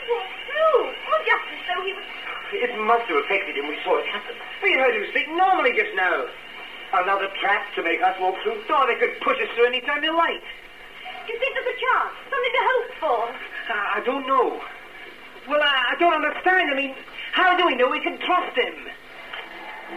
walk through. Oh, just as though he was... It must have affected him. We saw it happen. We heard him speak normally just now. Another trap to make us walk through? Thought they could push us through any time they like. Do you think there's a chance? Something to hope for? I don't know. Well, I don't understand. I mean, how do we know we can trust him?